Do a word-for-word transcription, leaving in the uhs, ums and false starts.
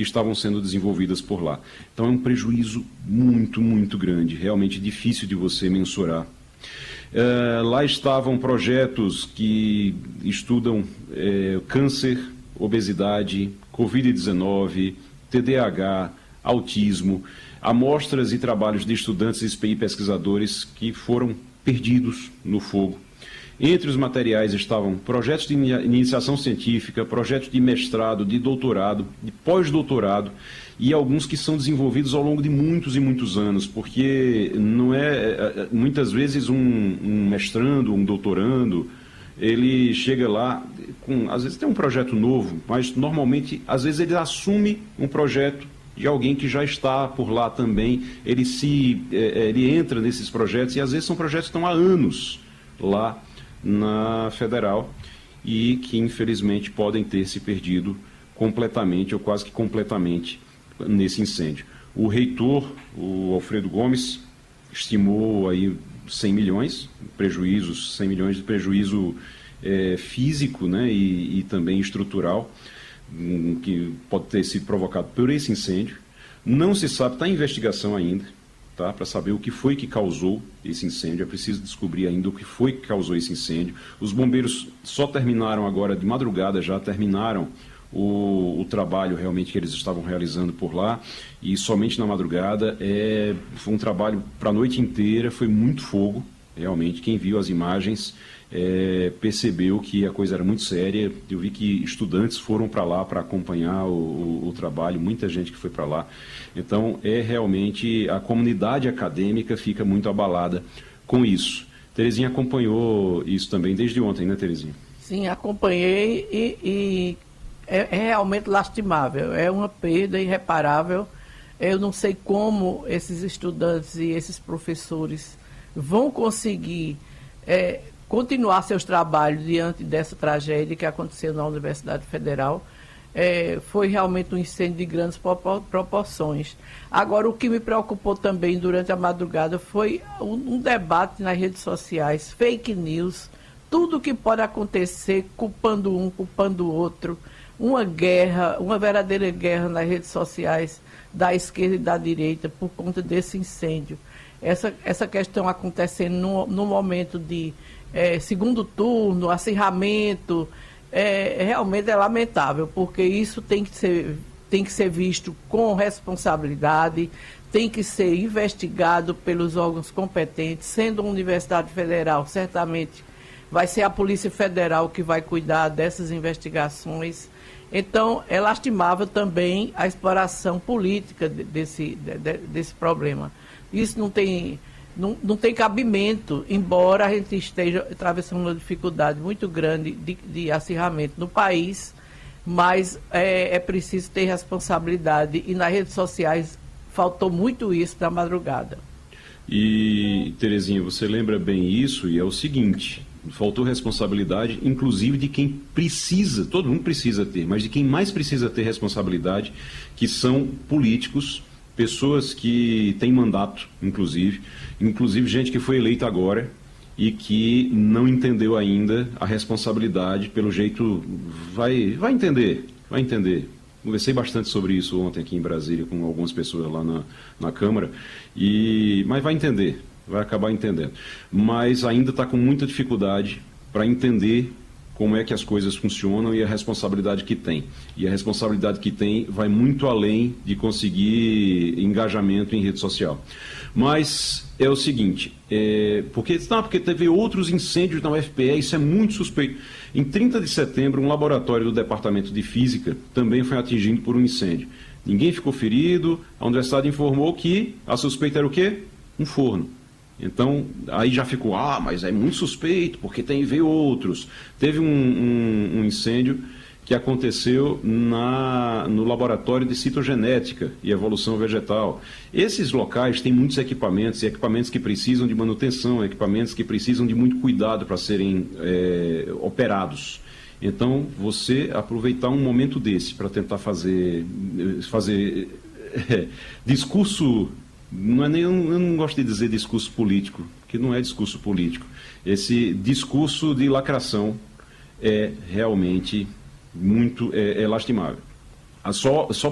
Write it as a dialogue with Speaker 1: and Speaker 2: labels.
Speaker 1: que estavam sendo desenvolvidas por lá. Então é um prejuízo muito, muito grande, realmente difícil de você mensurar. Uh, lá estavam projetos que estudam eh, câncer, obesidade, covid dezenove, T D A H, autismo, amostras e trabalhos de estudantes e pesquisadores que foram perdidos no fogo. Entre os materiais estavam projetos de iniciação científica, projetos de mestrado, de doutorado, de pós-doutorado e alguns que são desenvolvidos ao longo de muitos e muitos anos, porque não é, muitas vezes um, um mestrando, um doutorando, ele chega lá, com, às vezes tem um projeto novo, mas normalmente, às vezes ele assume um projeto de alguém que já está por lá também, ele, se, ele entra nesses projetos e às vezes são projetos que estão há anos lá na Federal e que infelizmente podem ter se perdido completamente ou quase que completamente nesse incêndio. O reitor, o Alfredo Gomes, estimou aí cem milhões de prejuízos, cem milhões de prejuízo é, físico, né, e, e também estrutural, um, que pode ter sido provocado por esse incêndio. Não se sabe, está em investigação ainda, tá, para saber o que foi que causou esse incêndio. É preciso descobrir ainda o que foi que causou esse incêndio. Os bombeiros só terminaram agora, de madrugada já terminaram o, o trabalho realmente que eles estavam realizando por lá, e somente na madrugada. É, foi um trabalho para a noite inteira, foi muito fogo, realmente. Quem viu as imagens é, percebeu que a coisa era muito séria. Eu vi que estudantes foram para lá para acompanhar o, o, o trabalho, muita gente que foi para lá. Então, é realmente, a comunidade acadêmica fica muito abalada com isso. Terezinha acompanhou isso também desde ontem, né, Terezinha?
Speaker 2: Sim, acompanhei e, e é, é realmente lastimável, é uma perda irreparável. Eu não sei como esses estudantes e esses professores vão conseguir é, continuar seus trabalhos diante dessa tragédia que aconteceu na Universidade Federal. É, foi realmente um incêndio de grandes proporções. Agora, o que me preocupou também durante a madrugada foi um, um debate nas redes sociais, fake news, tudo que pode acontecer, culpando um, culpando o outro, uma guerra, uma verdadeira guerra nas redes sociais da esquerda e da direita por conta desse incêndio. Essa, essa questão acontecendo no, no momento de é, segundo turno, acirramento, é, realmente é lamentável, porque isso tem que ser, tem que ser visto com responsabilidade, tem que ser investigado pelos órgãos competentes. Sendo uma Universidade Federal, certamente vai ser a Polícia Federal que vai cuidar dessas investigações. Então, é lastimável também a exploração política desse, desse problema. Isso não tem, não, não tem cabimento, embora a gente esteja atravessando uma dificuldade muito grande de, de acirramento no país, mas é, é preciso ter responsabilidade, e nas redes sociais faltou muito isso na madrugada.
Speaker 1: E, Terezinha, você lembra bem isso, e é o seguinte: faltou responsabilidade, inclusive de quem precisa, todo mundo precisa ter, mas de quem mais precisa ter responsabilidade, que são políticos, pessoas que têm mandato, inclusive, inclusive gente que foi eleita agora e que não entendeu ainda a responsabilidade. Pelo jeito, vai, vai entender, vai entender. Conversei bastante sobre isso ontem aqui em Brasília com algumas pessoas lá na, na Câmara, e, mas vai entender. Vai acabar entendendo. Mas ainda está com muita dificuldade para entender como é que as coisas funcionam e a responsabilidade que tem. E a responsabilidade que tem vai muito além de conseguir engajamento em rede social. Mas é o seguinte, é, porque, não, porque teve outros incêndios na U F P E, isso é muito suspeito. Em trinta de setembro, um laboratório do Departamento de Física também foi atingido por um incêndio. Ninguém ficou ferido, a universidade informou que a suspeita era o quê? Um forno. Então, aí já ficou, ah, mas é muito suspeito, porque tem veio outros. Teve um, um, um incêndio que aconteceu na, no laboratório de citogenética e evolução vegetal. Esses locais têm muitos equipamentos, e equipamentos que precisam de manutenção, equipamentos que precisam de muito cuidado para serem é, operados. Então, você aproveitar um momento desse para tentar fazer, fazer é, discurso. Não é nem, eu não gosto de dizer discurso político, que não é discurso político. Esse discurso de lacração é realmente muito é, é lastimável. Só, só